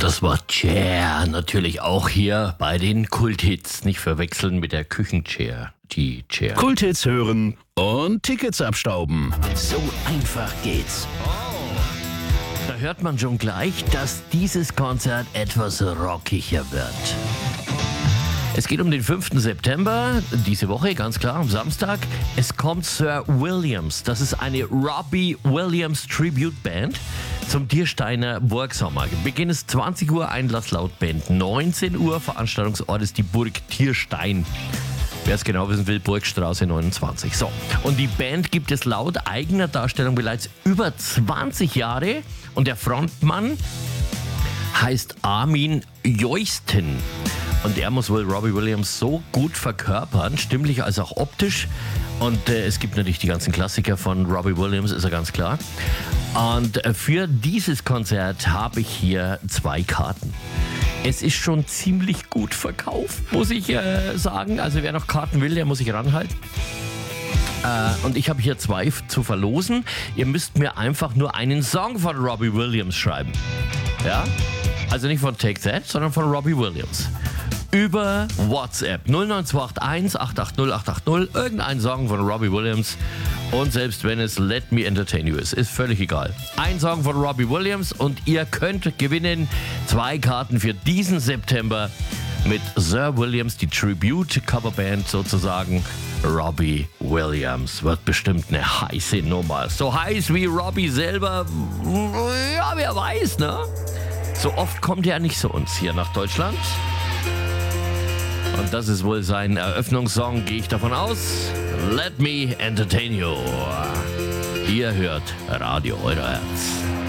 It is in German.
Das war Chair, natürlich auch hier bei den Kulthits. Nicht verwechseln mit der Küchenchair, die Chair. Kulthits hören und Tickets abstauben. So einfach geht's. Da hört man schon gleich, dass dieses Konzert etwas rockiger wird. Es geht um den 5. September, diese Woche, ganz klar, am Samstag. Es kommt Sir Williams. Das ist eine Robbie Williams Tribute Band zum Diersteiner Burgsommer. Beginn ist 20 Uhr, Einlass laut Band 19 Uhr. Veranstaltungsort ist die Burg Tierstein. Wer es genau wissen will, Burgstraße 29. So, und die Band gibt es laut eigener Darstellung bereits über 20 Jahre. Und der Frontmann heißt Armin Joisten. Und er muss wohl Robbie Williams so gut verkörpern, stimmlich als auch optisch. Und es gibt natürlich die ganzen Klassiker von Robbie Williams, ist ja ganz klar. Und für dieses Konzert habe ich hier 2 Karten. Es ist schon ziemlich gut verkauft, muss ich sagen. Also wer noch Karten will, der muss sich ranhalten. Und ich habe hier 2 zu verlosen. Ihr müsst mir einfach nur einen Song von Robbie Williams schreiben. Ja? Also nicht von Take That, sondern von Robbie Williams. Über WhatsApp 09281 880 880, irgendein Song von Robbie Williams. Und selbst wenn es Let Me Entertain You ist völlig egal. Ein Song von Robbie Williams und ihr könnt gewinnen 2 Karten für diesen September mit Sir Williams, die Tribute-Coverband sozusagen. Robbie Williams wird bestimmt eine heiße Nummer. So heiß wie Robbie selber, ja, wer weiß, ne? So oft kommt er nicht zu uns hier nach Deutschland. Und das ist wohl sein Eröffnungssong, gehe ich davon aus. Let Me Entertain You. Ihr hört Radio Euer Herz.